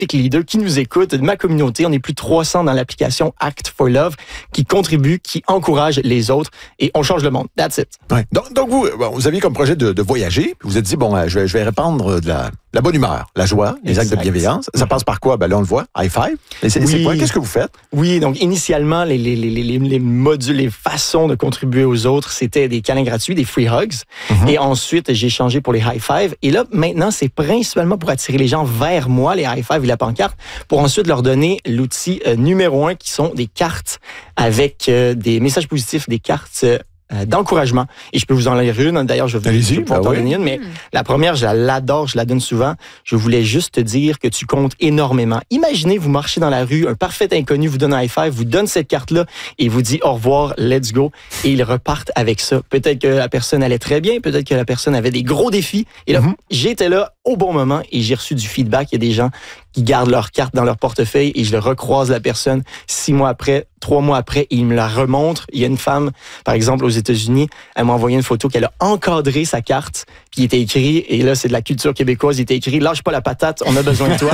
fantastic leaders qui nous écoutent, de ma communauté. On est plus de 300 dans l'application Act for Love qui contribuent, qui encouragent les autres et on change le monde. That's it. Ouais. Donc vous aviez comme projet de voyager, puis vous êtes dit, je vais répandre de la bonne humeur, la joie, les actes de bienveillance. Ça passe par quoi? Là, on le voit, high five. C'est quoi? Qu'est-ce que vous faites? Oui, donc initialement, les modules, les façons de contribuer aux autres, c'était des câlins gratuits, des free hugs. Et ensuite, j'ai changé pour les high five. Et là, maintenant, c'est principalement pour attirer les gens vers moi, les high five et la pancarte, pour ensuite leur donner l'outil numéro 1, qui sont des cartes avec des messages positifs, des cartes d'encouragement. Et je peux vous en lire une. D'ailleurs, je vais pouvoir t'en donner une, mais la première, je l'adore, je la donne souvent. Je voulais juste te dire que tu comptes énormément. Imaginez, vous marchez dans la rue, un parfait inconnu vous donne un high five, vous donne cette carte-là et vous dit au revoir, let's go. Et ils repartent avec ça. Peut-être que la personne allait très bien, peut-être que la personne avait des gros défis. Et là, j'étais là au bon moment et j'ai reçu du feedback. Il y a des gens qui gardent leur carte dans leur portefeuille et je le recroise la personne 6 mois après, 3 mois après, et il me la remontre. Il y a une femme, par exemple, aux États-Unis, elle m'a envoyé une photo qu'elle a encadré sa carte, puis il était écrit, et là, c'est de la culture québécoise, il était écrit « Lâche pas la patate, on a besoin de toi ».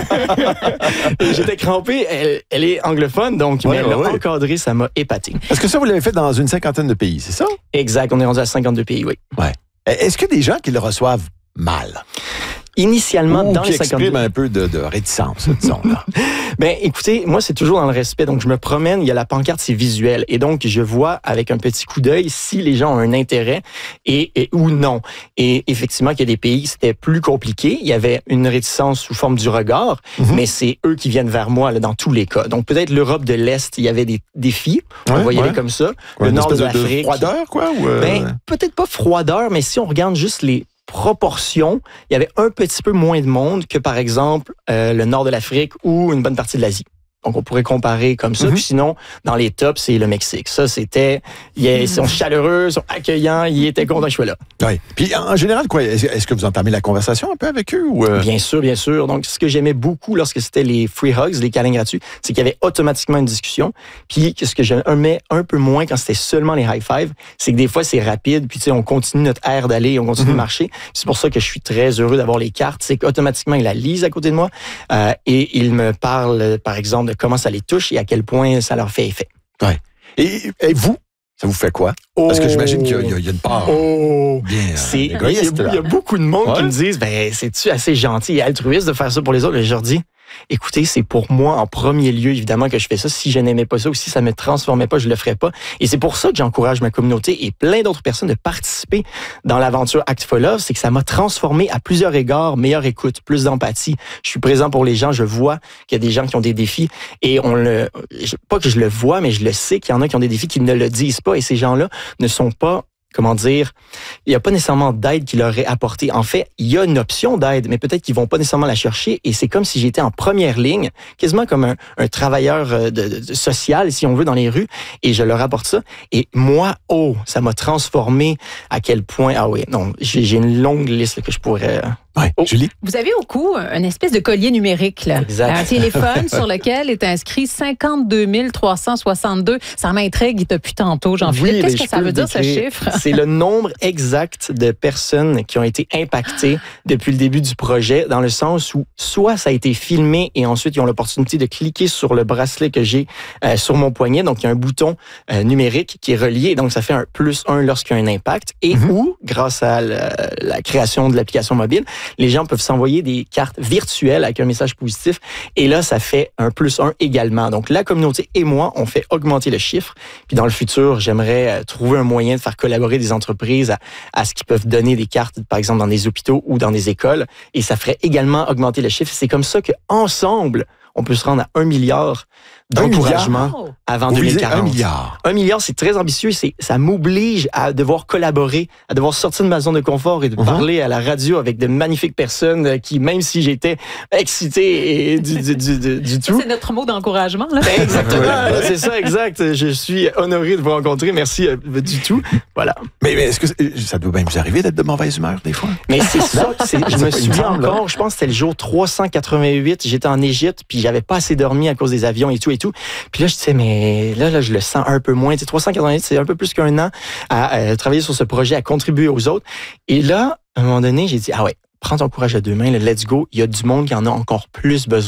J'étais crampé, elle est anglophone, donc mais elle l'a encadré, ça m'a épaté. Est-ce que ça, vous l'avez fait dans une 50aine de pays, c'est ça? Exact, on est rendu à 52 pays, oui. Ouais. Est-ce qu'il y a des gens qui le reçoivent mal? Initialement, dans les 52... exprime un peu de réticence, disons. Là. Ben, écoutez, moi, c'est toujours dans le respect. Donc, je me promène, il y a la pancarte, c'est visuel. Et donc, je vois avec un petit coup d'œil si les gens ont un intérêt et ou non. Et effectivement, qu'il y a des pays, c'était plus compliqué. Il y avait une réticence sous forme du regard, mais c'est eux qui viennent vers moi là, dans tous les cas. Donc, peut-être l'Europe de l'Est, il y avait des défis. On va y aller comme ça. Le nord de l'Afrique. De froideur, quoi? Ou Ben, peut-être pas froideur, mais si on regarde juste les proportion, il y avait un petit peu moins de monde que, par exemple, le nord de l'Afrique ou une bonne partie de l'Asie. Donc, on pourrait comparer comme ça. Puis sinon, dans les tops, c'est le Mexique. Ça, c'était... Ils sont chaleureux, ils sont accueillants, ils étaient contents que je sois là. Oui. Puis, en général, quoi, est-ce que vous entamez la conversation un peu avec eux? Ou Bien sûr, bien sûr. Donc, ce que j'aimais beaucoup lorsque c'était les free hugs, les câlins gratuits, c'est qu'il y avait automatiquement une discussion. Puis, ce que j'aimais un peu moins quand c'était seulement les high five, c'est que des fois, c'est rapide. Puis, tu sais, on continue notre air d'aller, on continue de marcher. C'est pour ça que je suis très heureux d'avoir les cartes. C'est qu'automatiquement, ils la lisent à côté de moi et ils me parlent, par exemple, de comment ça les touche et à quel point ça leur fait effet. Ouais. Et vous, ça vous fait quoi? Parce que j'imagine qu'il y a une part bien égoïste. Il y a beaucoup de monde qui me disent, ben, c'est-tu assez gentil et altruiste de faire ça pour les autres? Et je leur dis, écoutez, c'est pour moi en premier lieu, évidemment, que je fais ça. Si je n'aimais pas ça ou si ça me transformait pas, je le ferais pas. Et c'est pour ça que j'encourage ma communauté et plein d'autres personnes de participer dans l'aventure Act for Love. C'est que ça m'a transformé à plusieurs égards, meilleure écoute, plus d'empathie. Je suis présent pour les gens, je vois qu'il y a des gens qui ont des défis et pas que je le vois, mais je le sais qu'il y en a qui ont des défis qui ne le disent pas et ces gens-là ne sont pas, comment dire, il n'y a pas nécessairement d'aide qui leur est apportée. En fait, il y a une option d'aide, mais peut-être qu'ils vont pas nécessairement la chercher et c'est comme si j'étais en première ligne, quasiment comme un travailleur social, si on veut, dans les rues et je leur apporte ça. Et moi, ça m'a transformé à quel point, j'ai une longue liste là, que je pourrais... Julie? Vous avez au cou une espèce de collier numérique, là. Exact. Un téléphone sur lequel est inscrit 52 362. Ça m'intrigue depuis tantôt, Jean-Philippe. Qu'est-ce que ça veut dire, ce chiffre? C'est le nombre exact de personnes qui ont été impactées depuis le début du projet, dans le sens où soit ça a été filmé et ensuite ils ont l'opportunité de cliquer sur le bracelet que j'ai sur mon poignet. Donc, il y a un bouton numérique qui est relié. Donc, ça fait un +1 lorsqu'il y a un impact. Et ou, grâce à la création de l'application mobile, les gens peuvent s'envoyer des cartes virtuelles avec un message positif. Et là, ça fait un +1 également. Donc, la communauté et moi, on fait augmenter le chiffre. Puis dans le futur, j'aimerais trouver un moyen de faire collaborer des entreprises à ce qu'ils peuvent donner des cartes, par exemple, dans des hôpitaux ou dans des écoles. Et ça ferait également augmenter le chiffre. C'est comme ça qu'ensemble, on peut se rendre à 1 milliard d'encouragement avant 2040. 1 milliard. 1 milliard, c'est très ambitieux. Ça m'oblige à devoir collaborer, à devoir sortir de ma zone de confort et de parler à la radio avec de magnifiques personnes qui, même si j'étais excité et du tout... C'est notre mot d'encouragement, là. Exactement, c'est ça, exact. Je suis honoré de vous rencontrer. Merci du tout. Voilà. Mais est-ce que ça doit bien vous arriver d'être de mauvaise humeur, des fois? Mais c'est ça, je me souviens encore, je pense que c'était le jour 388, j'étais en Égypte, puis j'avais pas assez dormi à cause des avions et tout. Puis là, je disais, mais là, je le sens un peu moins. Tu sais, 388, c'est un peu plus qu'1 an à travailler sur ce projet, à contribuer aux autres. Et là, à un moment donné, j'ai dit, prends ton courage à deux mains, le let's go. Il y a du monde qui en a encore plus besoin.